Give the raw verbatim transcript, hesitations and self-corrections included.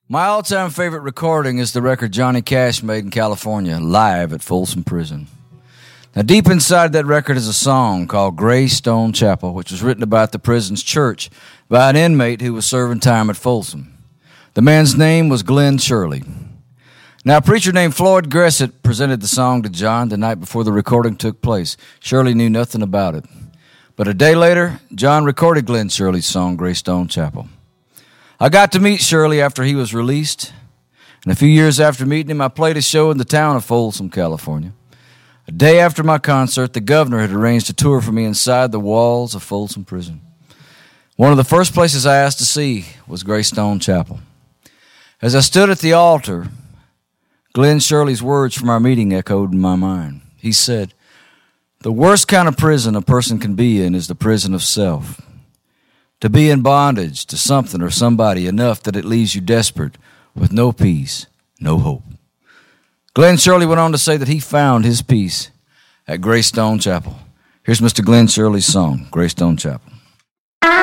My all-time favorite recording is the record Johnny Cash made in California, live at Folsom Prison. Now, deep inside that record is a song called Greystone Chapel, which was written about the prison's church by an inmate who was serving time at Folsom. The man's name was Glenn Shirley. Now, a preacher named Floyd Gressett presented the song to John the night before the recording took place. Shirley knew nothing about it. But a day later, John recorded Glenn Shirley's song, Greystone Chapel. I got to meet Shirley after he was released, and a few years after meeting him, I played a show in the town of Folsom, California. A day after my concert, the governor had arranged a tour for me inside the walls of Folsom Prison. One of the first places I asked to see was Greystone Chapel. As I stood at the altar, Glenn Shirley's words from our meeting echoed in my mind. He said, "The worst kind of prison a person can be in is the prison of self. To be in bondage to something or somebody enough that it leaves you desperate with no peace, no hope." Glenn Shirley went on to say that he found his peace at Greystone Chapel. Here's Mister Glenn Shirley's song, Greystone Chapel.